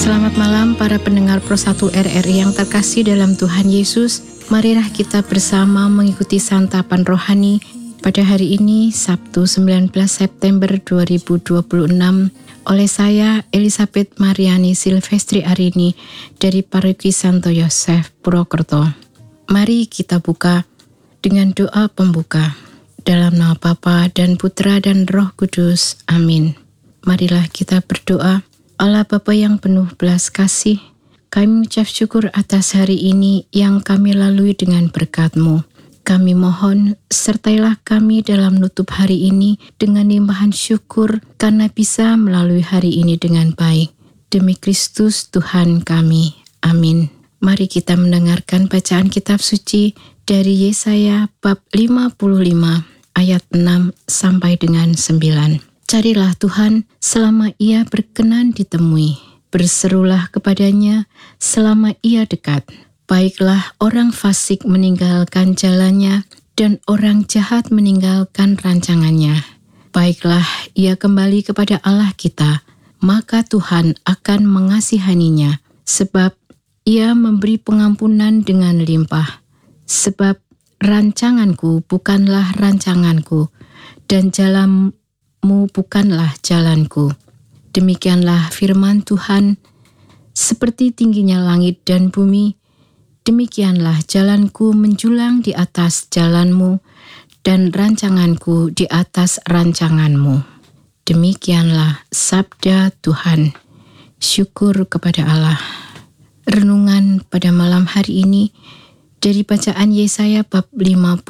Selamat malam para pendengar Pro 1 RRI yang terkasih dalam Tuhan Yesus. Marilah kita bersama mengikuti santapan rohani pada hari ini, Sabtu 19 September 2026, oleh saya, Elisabeth Mariani Silvestri Arini dari Paroki Santo Yosef, Purwokerto. Mari kita buka dengan doa pembuka. Dalam nama Bapa dan Putra dan Roh Kudus. Amin. Marilah kita berdoa. Allah Bapa yang penuh belas kasih, kami mengucap syukur atas hari ini yang kami lalui dengan berkat-Mu. Kami mohon, sertailah kami dalam nutup hari ini dengan limpahan syukur karena bisa melalui hari ini dengan baik. Demi Kristus Tuhan kami. Amin. Mari kita mendengarkan bacaan kitab suci dari Yesaya bab 55 ayat 6 sampai dengan 9. Carilah Tuhan selama Ia berkenan ditemui. Berserulah kepadanya selama Ia dekat. Baiklah orang fasik meninggalkan jalannya dan orang jahat meninggalkan rancangannya. Baiklah ia kembali kepada Allah kita, maka Tuhan akan mengasihaninya, sebab Ia memberi pengampunan dengan limpah. Sebab rancanganku bukanlah rancanganku, dan jalanmu bukanlah jalanku. Demikianlah firman Tuhan, seperti tingginya langit dan bumi, demikianlah jalanku menjulang di atas jalanmu, dan rancanganku di atas rancanganmu. Demikianlah sabda Tuhan. Syukur kepada Allah. Renungan pada malam hari ini dari bacaan Yesaya bab 55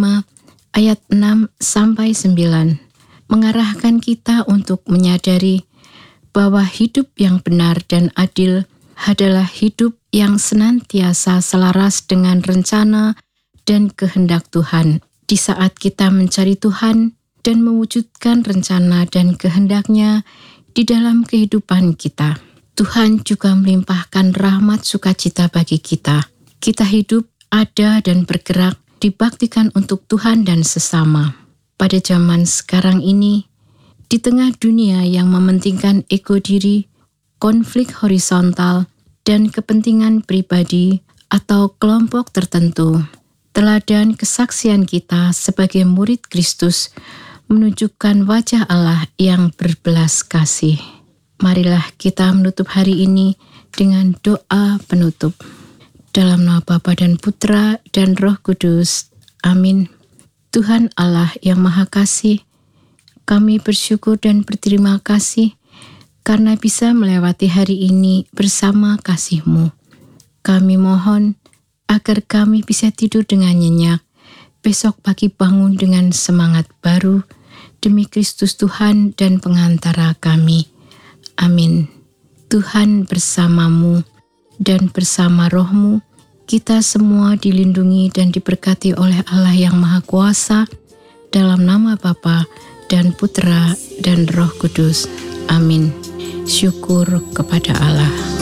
ayat 6 sampai 9 mengarahkan kita untuk menyadari bahwa hidup yang benar dan adil adalah hidup yang senantiasa selaras dengan rencana dan kehendak Tuhan. Di saat kita mencari Tuhan dan mewujudkan rencana dan kehendak-Nya di dalam kehidupan kita, Tuhan juga melimpahkan rahmat sukacita bagi kita. Kita hidup, ada dan bergerak, dibaktikan untuk Tuhan dan sesama. Pada zaman sekarang ini, di tengah dunia yang mementingkan ego diri, konflik horizontal, dan kepentingan pribadi atau kelompok tertentu, teladan kesaksian kita sebagai murid Kristus menunjukkan wajah Allah yang berbelas kasih. Marilah kita menutup hari ini dengan doa penutup. Dalam nama Bapa dan Putra dan Roh Kudus. Amin. Tuhan Allah yang Maha Kasih, kami bersyukur dan berterima kasih karena bisa melewati hari ini bersama kasih-Mu. Kami mohon agar kami bisa tidur dengan nyenyak, besok pagi bangun dengan semangat baru, demi Kristus Tuhan dan pengantara kami. Amin. Tuhan bersamamu dan bersama roh-Mu, kita semua dilindungi dan diberkati oleh Allah yang Maha Kuasa, dalam nama Bapa dan Putra dan Roh Kudus. Amin. Syukur kepada Allah.